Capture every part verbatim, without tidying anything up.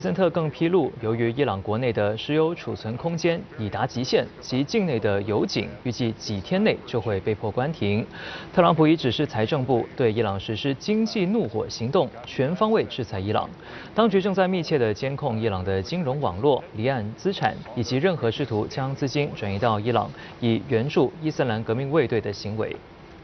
森特更披露，由于伊朗国内的石油储存空间已达极限，其境内的油井预计几天内就会被迫关停。特朗普已指示财政部对伊朗实施经济怒火行动，全方位制裁伊朗。当局正在密切地监控伊朗的金融网络、离岸资产以及任何试图将资金转移到伊朗以援助伊斯兰革命卫队的行为。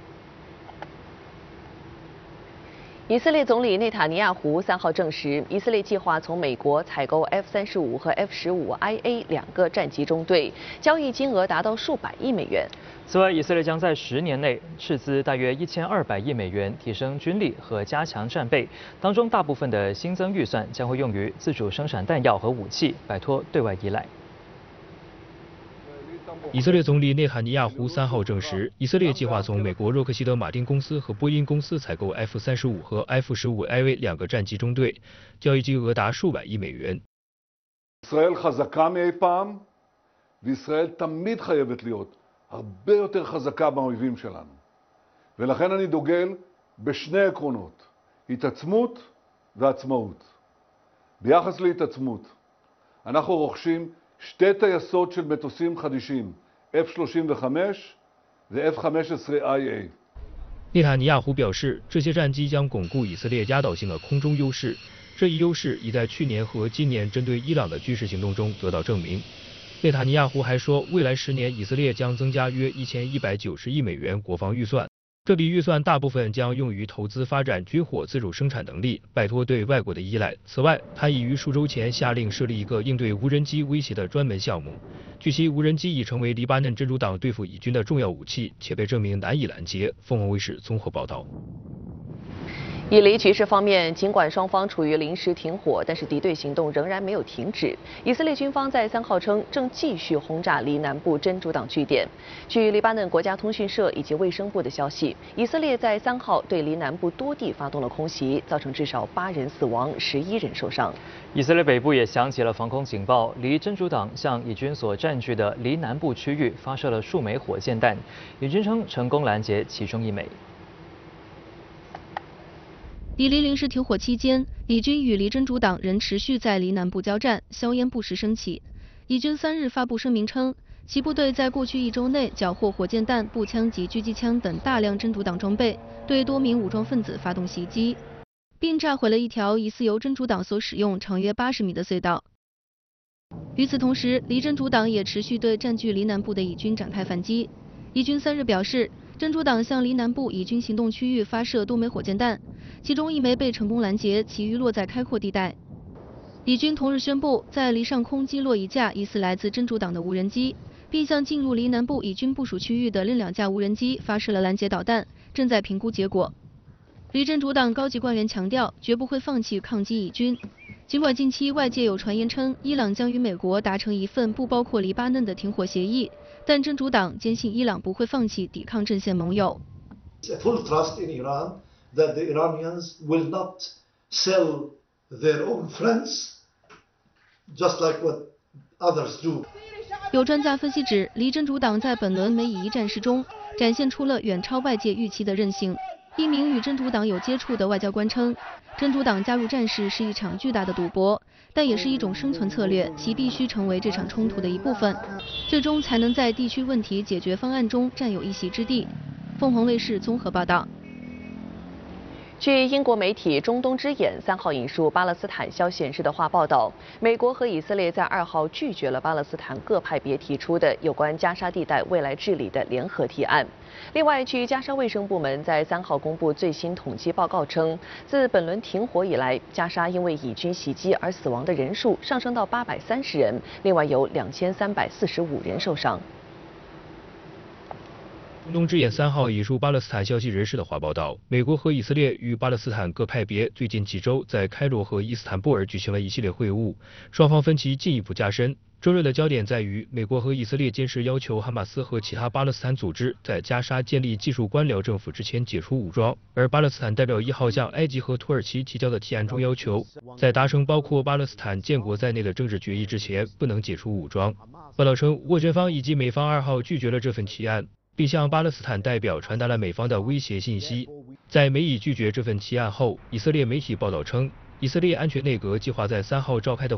以色列总理内塔尼亚胡三号证实，以色列计划从美国采购 F 三十五和 F 十五 I A 两个战机中队，交易金额达到数百亿美元。 此外，以色列将在十年内斥资大约一千二百亿美元，提升军力和加强战备。当中大部分的新增预算将会用于自主生产弹药和武器，摆脱对外依赖。 以色列总理内塔尼亚胡三号证实，以色列计划从美国洛克希德马丁公司和波音公司采购 F 三十五和 F 十五 I A 两个战机中队，交易金额达数百亿美元。 ישראל חזקה מאי פעם, וישראל תמיד חייבת להיות הרבה יותר חזקה מהאויבים שלנו. ולכן אני דוגל בשני עקרונות, התעצמות ועצמאות. ביחס להתעצמות, אנחנו רוכשים שתי טייסות של מטוסים חדישים, F 三十五 ו-F 十五 I A。 内塔尼亚胡表示，这些战机将巩固以色列压倒性的空中优势，这一优势已在去年和今年针对伊朗的军事行动中得到证明。内塔尼亚胡还说，未来十年以色列将增加约一千一百九十亿美元国防预算。 这笔预算大部分将用于投资发展军火自主生产能力，摆脱对外国的依赖。此外，他已于数周前下令设立一个应对无人机威胁的专门项目。据悉，无人机已成为黎巴嫩真主党对付以军的重要武器，且被证明难以拦截。凤凰卫视综合报道。 以黎局势方面，尽管双方处于临时停火，但是敌对行动仍然没有停止。以色列军方在三号称，正继续轰炸黎南部真主党据点。据黎巴嫩国家通讯社以及卫生部的消息，以色列在三号对黎南部多地发动了空袭，造成至少八人死亡，十一人受伤。 以色列北部也响起了防空警报，离真主党向以军所占据的黎南部区域发射了数枚火箭弹，以军称成功拦截其中一枚。 以黎临时停火期间，以军与黎真主党仍持续在黎南部交战，硝烟不时升起。以军三日发布声明称，其部队在过去一周内缴获火箭弹、步枪及狙击枪等大量真主党装备，对多名武装分子发动袭击，并炸毁了一条疑似由真主党所使用、长约八十米的隧道。与此同时，黎真主党也持续对占据黎南部的以军展开反击。以军三日表示， 真主党向黎南部以军行动区域发射多枚火箭弹，其中一枚被成功拦截，其余落在开阔地带。以军同日宣布，在黎上空击落一架疑似来自真主党的无人机，并向进入黎南部以军部署区域的另两架无人机发射了拦截导弹，正在评估结果。黎真主党高级官员强调，绝不会放弃抗击以军。尽管近期外界有传言称，伊朗将与美国达成一份不包括黎巴嫩的停火协议。 但真主党坚信伊朗不会放弃抵抗阵线盟友。 Full trust in Iran that the Iranians will not sell their own friends, just like what others do. 有专家分析指，黎真主党在本轮美以一战事中展现出了远超外界预期的韧性。一名与真主党有接触的外交官称，真主党加入战事是一场巨大的赌博。 但也是一种生存策略，其必须成为这场冲突的一部分，最终才能在地区问题解决方案中占有一席之地。凤凰卫视综合报道。 据英国媒体《中东之眼》三号引述巴勒斯坦消息人士的话报道，美国和以色列在二号拒绝了巴勒斯坦各派别提出的有关加沙地带未来治理的联合提案。另外，据加沙卫生部门在三号公布最新统计报告称，自本轮停火以来，加沙因为以军袭击而死亡的人数上升到八百三十人，另外有两千三百四十五人受伤。 中东之眼三号引述巴勒斯坦消息人士的话报道，美国和以色列与巴勒斯坦各派别最近几周在开罗和伊斯坦布尔举行了一系列会晤，双方分歧进一步加深。周日的焦点在于，美国和以色列坚持要求哈马斯和其他巴勒斯坦组织在加沙建立技术官僚政府之前解除武装，而巴勒斯坦代表一号向埃及和土耳其提交的提案中要求，在达成包括巴勒斯坦建国在内的政治决议之前，不能解除武装。报道称，斡旋方以及美方二号拒绝了这份提案。 并向巴勒斯坦代表传达了美方的威胁信息。在美以拒绝这份提案后，以色列媒体报道称， 以色列安全内阁计划在三号召开的